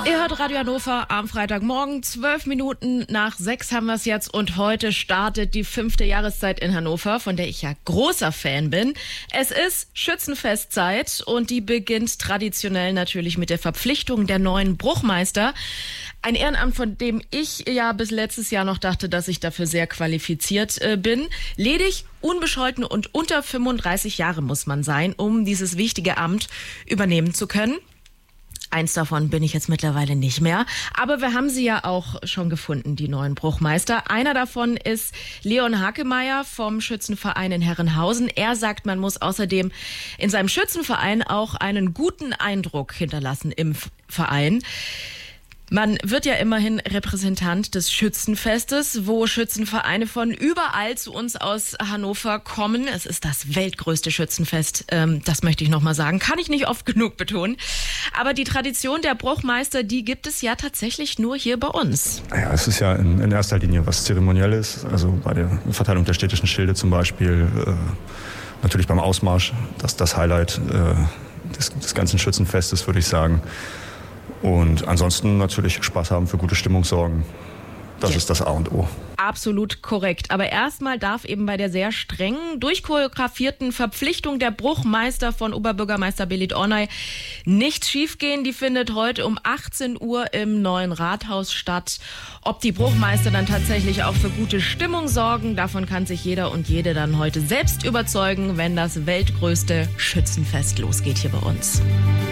Ihr hört Radio Hannover am Freitagmorgen, 12 Minuten nach 6 haben wir es jetzt und heute startet die 5. Jahreszeit in Hannover, von der ich ja großer Fan bin. Es ist Schützenfestzeit und die beginnt traditionell natürlich mit der Verpflichtung der neuen Bruchmeister. Ein Ehrenamt, von dem ich ja bis letztes Jahr noch dachte, dass ich dafür sehr qualifiziert bin. Ledig, unbescholten und unter 35 Jahre muss man sein, um dieses wichtige Amt übernehmen zu können. Eins davon bin ich jetzt mittlerweile nicht mehr. Aber wir haben sie ja auch schon gefunden, die neuen Bruchmeister. Einer davon ist Leon Hakemeyer vom Schützenverein in Herrenhausen. Er sagt, man muss außerdem in seinem Schützenverein auch einen guten Eindruck hinterlassen im Verein. Man wird ja immerhin Repräsentant des Schützenfestes, wo Schützenvereine von überall zu uns aus Hannover kommen. Es ist das weltgrößte Schützenfest, das möchte ich nochmal sagen. Kann ich nicht oft genug betonen. Aber die Tradition der Bruchmeister, die gibt es ja tatsächlich nur hier bei uns. Ja, es ist ja in erster Linie was Zeremonielles. Also bei der Verteilung der städtischen Schilde zum Beispiel, natürlich beim Ausmarsch, das Highlight des ganzen Schützenfestes, würde ich sagen. Und ansonsten natürlich Spaß haben, für gute Stimmung sorgen. Das ist das A und O. Absolut korrekt. Aber erstmal darf eben bei der sehr strengen, durchchoreografierten Verpflichtung der Bruchmeister von Oberbürgermeister Belit Ornay nichts schiefgehen. Die findet heute um 18 Uhr im neuen Rathaus statt. Ob die Bruchmeister dann tatsächlich auch für gute Stimmung sorgen, davon kann sich jeder und jede dann heute selbst überzeugen, wenn das weltgrößte Schützenfest losgeht hier bei uns.